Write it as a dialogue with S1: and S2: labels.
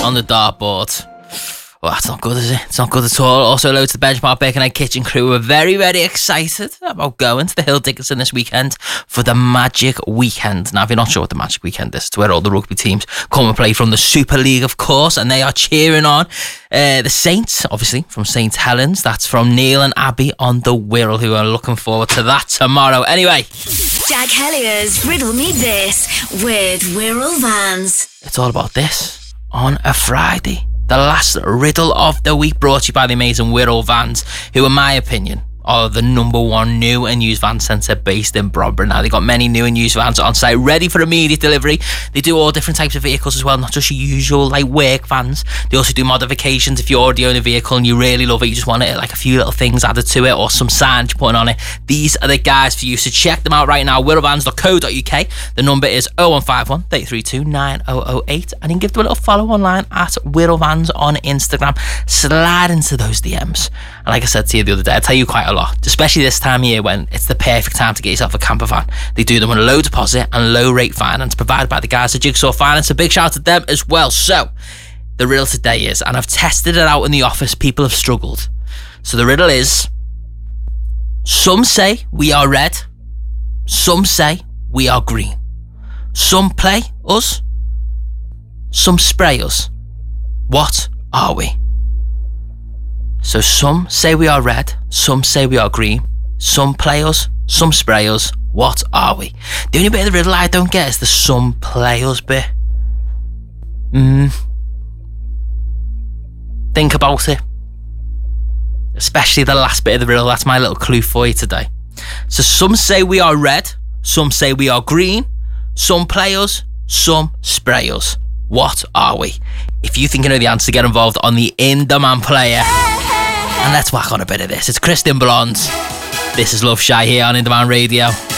S1: on the dartboard. Well, that's not good, is it? It's not good at all. Also, hello to the Benchmark Bacon Egg Kitchen crew. We're very, very excited about going to the Hill Dickinson this weekend for the Magic Weekend. Now, if you're not sure what the Magic Weekend is, it's where all the rugby teams come and play from the Super League, of course, and they are cheering on the Saints, obviously, from St. Helens. That's from Neil and Abby on the Wirral, who are looking forward to that tomorrow. Anyway,
S2: Jack Hellier's Riddle Me This with Wirral Vans.
S1: it's all about this on a Friday. The last riddle of the week, brought to you by the amazing Wirral Vans, who, in my opinion, are the number one new and used van centre based in Bromber. Now, they've got many new and used vans on site ready for immediate delivery. They do all different types of vehicles as well, not just your usual like work vans. They also do modifications if you already own a vehicle and you really love it, you just want it like a few little things added to it or some signage put on it. These are the guys for you, so check them out right now, wirralvans.co.uk. The number is 0151 332 9008, and you can give them a little follow online at wirralvans on Instagram. Slide into those DMs. And like I said to you the other day, I tell you quite a lot, especially this time of year when it's the perfect time to get yourself a camper van. They do them with a low deposit and low rate finance provided by the guys at Jigsaw Finance. A big shout out to them as well. So the riddle today is, and I've tested it out in the office, people have struggled. So the riddle is, some say we are red, some say we are green, some play us, some spray us. What are we? So some say we are red, some say we are green, some play us, some spray us. What are we? The only bit of the riddle I don't get is the some play us bit. Think about it. Especially the last bit of the riddle. That's my little clue for you today. So some say we are red, some say we are green, some play us, some spray us. What are we? If you think you know the answer, get involved on the In Demand Player. And let's whack on a bit of this. It's Kristen Blonde. This is Love Shy here on In Demand Radio.